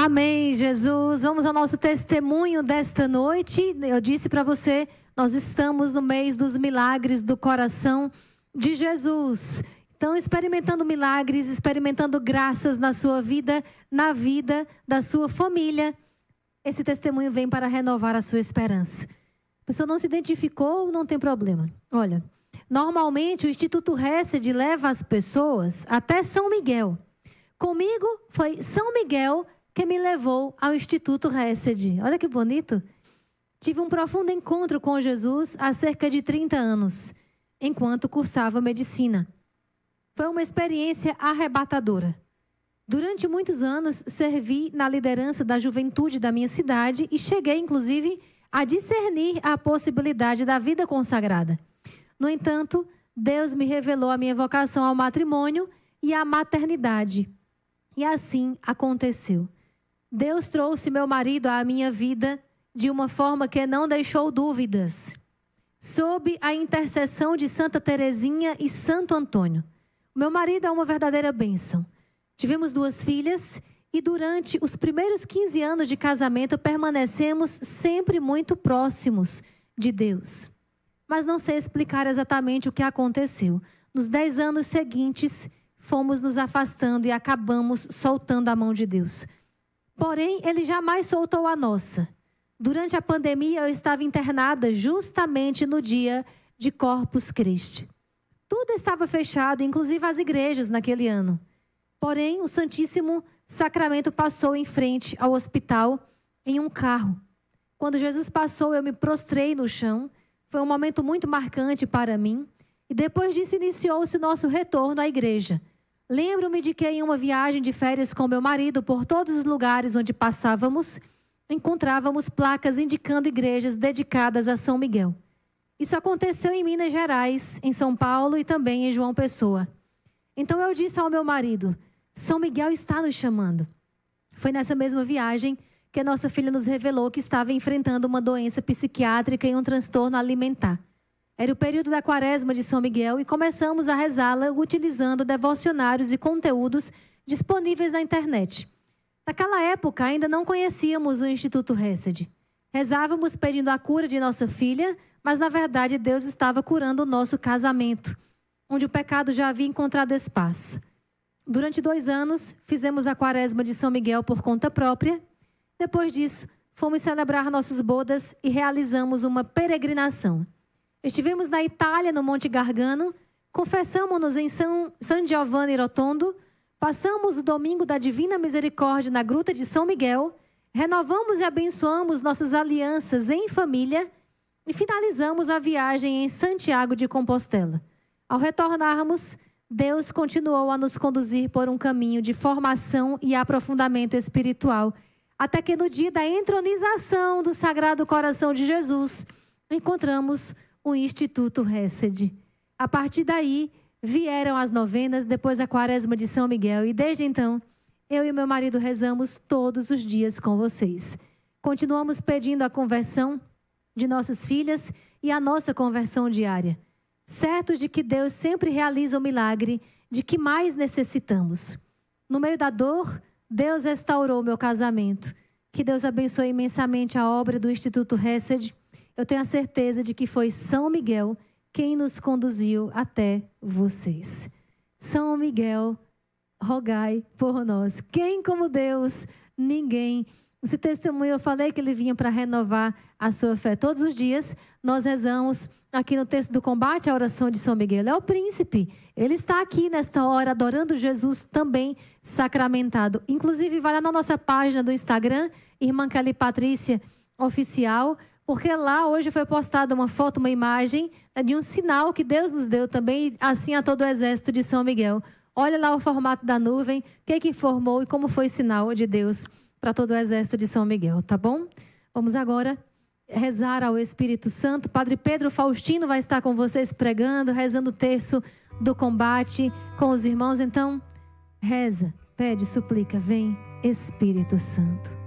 Amém, Jesus. Vamos ao nosso testemunho desta noite. Eu disse para você, nós estamos no mês dos milagres do coração de Jesus. Então, experimentando milagres, experimentando graças na sua vida, na vida da sua família. Esse testemunho vem para renovar a sua esperança. A pessoa não se identificou, não tem problema. Olha, normalmente o Instituto Hesed leva as pessoas até São Miguel. Comigo foi São Miguel que me levou ao Instituto Hesed. Olha que bonito. Tive um profundo encontro com Jesus há cerca de 30 anos, enquanto cursava medicina. Foi uma experiência arrebatadora. Durante muitos anos, servi na liderança da juventude da minha cidade e cheguei, inclusive, a discernir a possibilidade da vida consagrada. No entanto, Deus me revelou a minha vocação ao matrimônio e à maternidade. E assim aconteceu. Deus trouxe meu marido à minha vida de uma forma que não deixou dúvidas. Sob a intercessão de Santa Teresinha e Santo Antônio. Meu marido é uma verdadeira bênção. Tivemos 2 filhas e durante os primeiros 15 anos de casamento permanecemos sempre muito próximos de Deus. Mas não sei explicar exatamente o que aconteceu. Nos 10 anos seguintes, fomos nos afastando e acabamos soltando a mão de Deus. Porém, Ele jamais soltou a nossa. Durante a pandemia, eu estava internada justamente no dia de Corpus Christi. Tudo estava fechado, inclusive as igrejas naquele ano. Porém, o Santíssimo Sacramento passou em frente ao hospital em um carro. Quando Jesus passou, eu me prostrei no chão. Foi um momento muito marcante para mim. E depois disso, iniciou-se o nosso retorno à igreja. Lembro-me de que em uma viagem de férias com meu marido, por todos os lugares onde passávamos, encontrávamos placas indicando igrejas dedicadas a São Miguel. Isso aconteceu em Minas Gerais, em São Paulo e também em João Pessoa. Então eu disse ao meu marido, São Miguel está nos chamando. Foi nessa mesma viagem que nossa filha nos revelou que estava enfrentando uma doença psiquiátrica e um transtorno alimentar. Era o período da quaresma de São Miguel e começamos a rezá-la utilizando devocionários e conteúdos disponíveis na internet. Naquela época ainda não conhecíamos o Instituto Hesed. Rezávamos pedindo a cura de nossa filha, mas na verdade Deus estava curando o nosso casamento, onde o pecado já havia encontrado espaço. Durante 2 anos, fizemos a quaresma de São Miguel por conta própria. Depois disso, fomos celebrar nossas bodas e realizamos uma peregrinação. Estivemos na Itália, no Monte Gargano, confessamos-nos em San Giovanni Rotondo, passamos o domingo da Divina Misericórdia na Gruta de São Miguel, renovamos e abençoamos nossas alianças em família e finalizamos a viagem em Santiago de Compostela. Ao retornarmos, Deus continuou a nos conduzir por um caminho de formação e aprofundamento espiritual, até que no dia da entronização do Sagrado Coração de Jesus, encontramos o Instituto Hesed. A partir daí, vieram as novenas, depois a quaresma de São Miguel, e desde então, eu e meu marido rezamos todos os dias com vocês. Continuamos pedindo a conversão de nossas filhas e a nossa conversão diária, certos de que Deus sempre realiza o milagre de que mais necessitamos. No meio da dor, Deus restaurou meu casamento. Que Deus abençoe imensamente a obra do Instituto Hesed. Eu tenho a certeza de que foi São Miguel quem nos conduziu até vocês. São Miguel, rogai por nós. Quem como Deus? Ninguém. Esse testemunho eu falei que ele vinha para renovar a sua fé. Todos os dias nós rezamos aqui no texto do combate a oração de São Miguel. É o príncipe. Ele está aqui nesta hora adorando Jesus também sacramentado. Inclusive vai lá na nossa página do Instagram, Irmã Kelly Patrícia Oficial, porque lá hoje foi postada uma foto, uma imagem de um sinal que Deus nos deu também, assim a todo o exército de São Miguel. Olha lá o formato da nuvem, o que formou e como foi sinal de Deus para todo o exército de São Miguel, tá bom? Vamos agora rezar ao Espírito Santo. Padre Pedro Faustino vai estar com vocês pregando, rezando o terço do combate com os irmãos. Então, reza, pede, suplica, vem Espírito Santo.